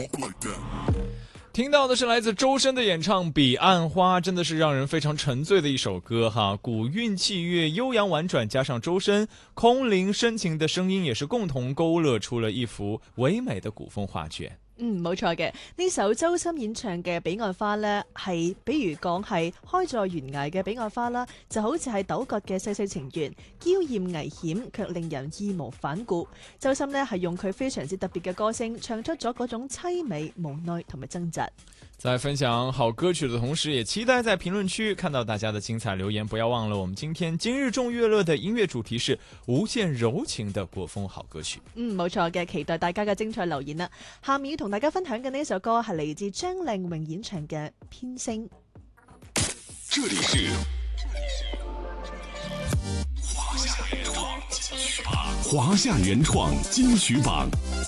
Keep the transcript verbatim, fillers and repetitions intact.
听到的是来自周深的演唱《彼岸花》，真的是让人非常沉醉的一首歌哈。古韵器乐悠扬婉转，加上周深空灵深情的声音，也是共同勾勒出了一幅唯美的古风画卷。 嗯，冇錯嘅，呢首周深演唱嘅《彼岸花》呢，係比如講係開在懸崖嘅彼岸花啦，就好似係陡峭嘅世世情緣，嬌豔危險，卻令人義無反顧。周深呢係用佢非常之特別嘅歌聲，唱出咗嗰種凄美、無奈同埋掙扎。 在分享好歌曲的同時，也期待在評論區看到大家的精彩留言。不要忘了，我們今天今日眾樂樂的音樂主題是無限柔情的國風好歌曲。 嗯，冇錯嘅，期待大家嘅精彩留言啦。下面要同大家分享嘅呢首歌係嚟自張靚穎演唱嘅《偏星》。 這裡是華夏原創金曲榜，華夏原創金曲榜。